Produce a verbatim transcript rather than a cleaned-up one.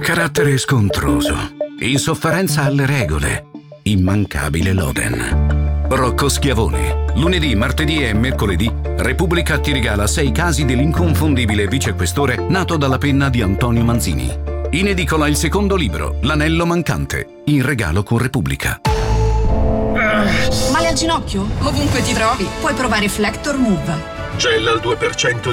Carattere scontroso, insofferenza alle regole, immancabile Loden. Rocco Schiavone. Lunedì, martedì e mercoledì Repubblica ti regala sei casi dell'inconfondibile vicequestore nato dalla penna di Antonio Manzini. In edicola il secondo libro, L'anello mancante, in regalo con Repubblica. Male al ginocchio? Ovunque ti trovi, puoi provare Flector Move. Gel al due per cento